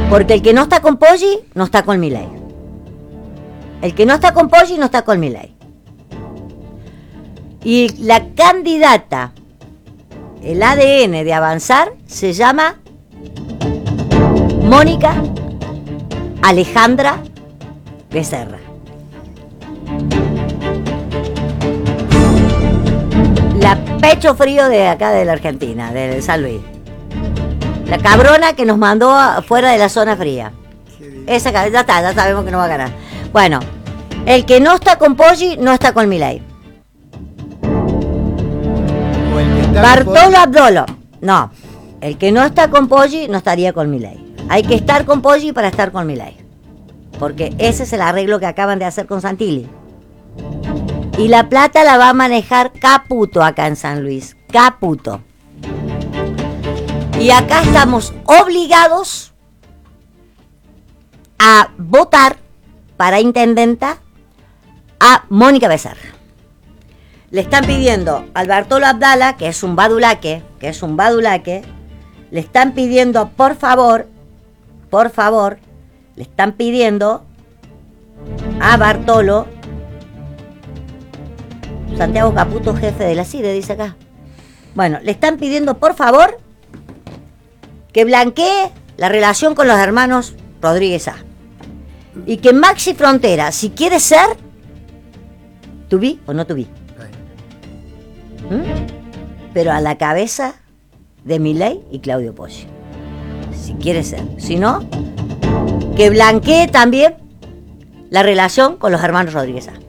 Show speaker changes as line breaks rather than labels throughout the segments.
Porque el que no está con Poggi no está con Milei. El que no está con Poggi no está con Milei. Y la candidata, el ADN de Avanzar, se llama Mónica Alejandra Becerra. La pecho frío de acá de la Argentina, de San Luis. La cabrona que nos mandó fuera de la zona fría. Esa ya está, ya sabemos que no va a ganar. Bueno, el que no está con Poggi no está con Milei. Bartolo Abdolo. No, el que no está con Poggi no estaría con Milei. Hay que estar con Poggi para estar con Milei. Porque ese es el arreglo que acaban de hacer con Santilli. Y la plata la va a manejar Caputo acá en San Luis. Caputo. Y acá estamos obligados a votar para intendenta a Mónica Becerra. Le están pidiendo al Bartolo Abdala, que es un badulaque, le están pidiendo, por favor, le están pidiendo a Bartolo, Santiago Caputo, jefe de la CIDE, dice acá. Bueno, le están pidiendo, por favor, que blanquee la relación con los hermanos Rodríguez A. Y que Maxi Frontera, si quiere ser, tuví o no tuví. Pero a la cabeza de Milei y Claudio Poggi. Si quiere ser. Si no, que blanquee también la relación con los hermanos Rodríguez A.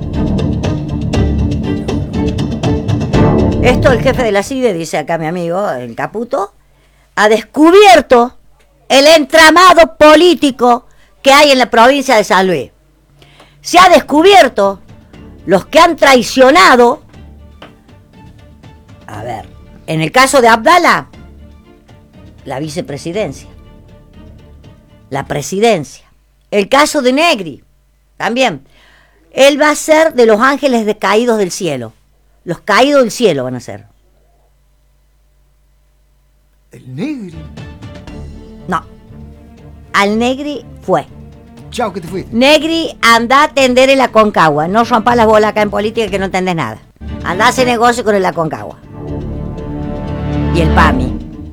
Esto el jefe de la CIDE, dice acá mi amigo, el Caputo, ha descubierto el entramado político que hay en la provincia de San Luis. Se ha descubierto los que han traicionado. A ver, en el caso de Abdala, la vicepresidencia, la presidencia. El caso de Negri, también. Él va a ser de los ángeles caídos del cielo. Los caídos del cielo van a ser.
¿El Negri?
No. Al Negri fue.
Chao, que te fuiste.
Negri, anda a atender el Aconcagua. No rompas las bolas acá en política que no entendés nada. Anda a hacer negocio con el Aconcagua. Y el PAMI.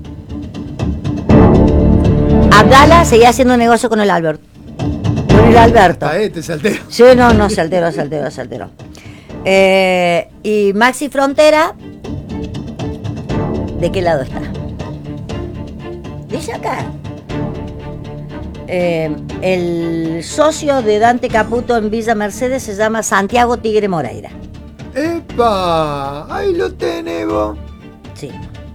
Abdala seguía haciendo negocio con el Alberto. Con el Alberto.
Te saltero.
Sí, no, saltero. Y Maxi Frontera, ¿de qué lado está? Dice acá. El socio de Dante Caputo en Villa Mercedes se llama Santiago Tigre Moreira.
¡Epa! Ahí lo tenemos.
Sí.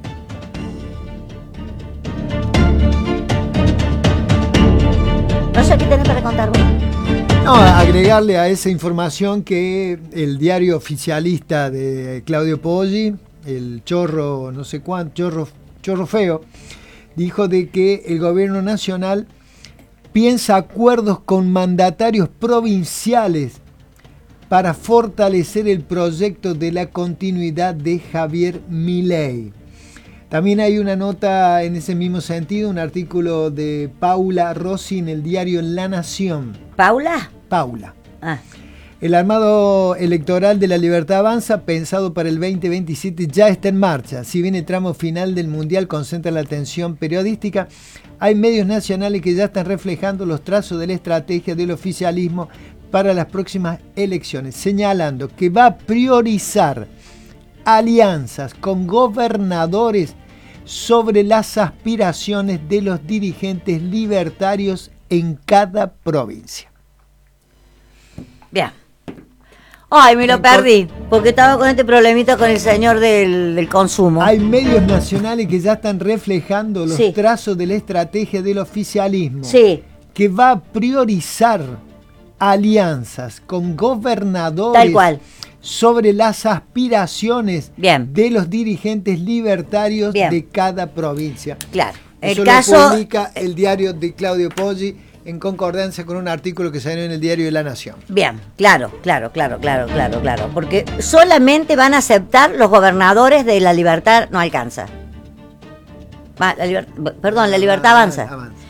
No sé qué tenés para contarme.
No, agregarle a esa información que el diario oficialista de Claudio Poggi, el chorro, no sé cuánto, chorro feo, dijo de que el gobierno nacional piensa acuerdos con mandatarios provinciales para fortalecer el proyecto de la continuidad de Javier Milei. También hay una nota en ese mismo sentido, un artículo de Paula Rossi en el diario La Nación.
¿Paula?
Paula.
Ah.
El armado electoral de La Libertad Avanza, pensado para el 2027, ya está en marcha. Si bien el tramo final del Mundial concentra la atención periodística, hay medios nacionales que ya están reflejando los trazos de la estrategia del oficialismo para las próximas elecciones, señalando que va a priorizar alianzas con gobernadores sobre las aspiraciones de los dirigentes libertarios en cada provincia.
Bien. Ay, me lo perdí, porque estaba con este problemita con el señor del consumo.
Hay medios nacionales que ya están reflejando los trazos de la estrategia del oficialismo, que va a priorizar alianzas con gobernadores
tal cual
sobre las aspiraciones de los dirigentes libertarios de cada provincia.
Claro.
Eso lo publica el diario de Claudio Poggi en concordancia con un artículo que salió en el diario de La Nación.
Bien, claro. Porque solamente van a aceptar los gobernadores de La Libertad, no alcanza. La Libertad Avanza.